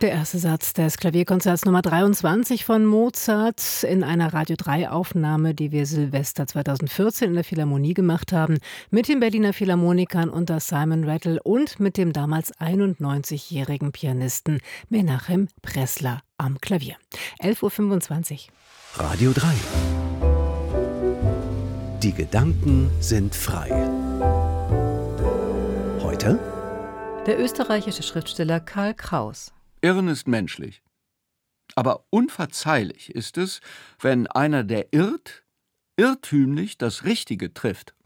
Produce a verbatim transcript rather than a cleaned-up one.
Der erste Satz des Klavierkonzerts Nummer dreiundzwanzig von Mozart in einer Radio drei Aufnahme, die wir Silvester zweitausendvierzehn in der Philharmonie gemacht haben, mit den Berliner Philharmonikern unter Simon Rattle und mit dem damals einundneunzigjährigen Pianisten Menachem Pressler am Klavier. elf Uhr fünfundzwanzig. Radio drei. Die Gedanken sind frei. Heute? Der österreichische Schriftsteller Karl Kraus. Irren ist menschlich. Aber unverzeihlich ist es, wenn einer, der irrt, irrtümlich das Richtige trifft.